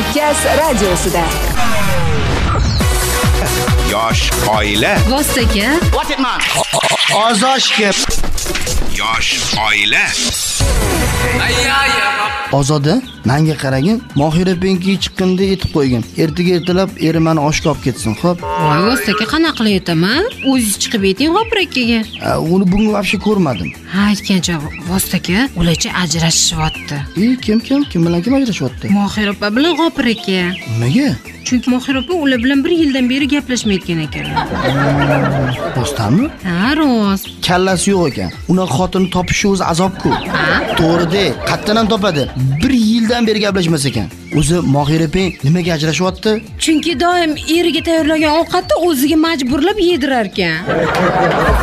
Kavkaz radiosida. Yosh oila. Vostaga. What it man? Ozoshga. Yosh oila. Ozoda, menga qaragin, Mohira penki chiqqanda aytib qo'ygin. Ertaga-ertalab eri meni oshga olib ketsin, xo'p? Voy, vostaga qanaqa qilib aytaman? O'zingiz chiqib ayting G'ofirakaga. Uni bugun vobshe ko'rmadim. Ha, aytgancha vostaga ularcha ajrashishyapti. Kim bilan ajrashyapti? Mohira opa bilan G'ofiraka. Nimaga? Chunki Mohira opa ular bilan 1 yildan beri gaplashmayotgan ekanlar. Rostdanmi? Ha, rost. Kallasi yo'q ekan. Unaqa xotin topishi o'zi azob-ku. To'g'ri-da, qayerdan topadi? 1 yildan beri gaplashmas ekan. O'zi Mohira peng nimaga ajrashyapti? Chunki doim eriga tayyorlagan ovqatni o'ziga majburlab yedirar ekan.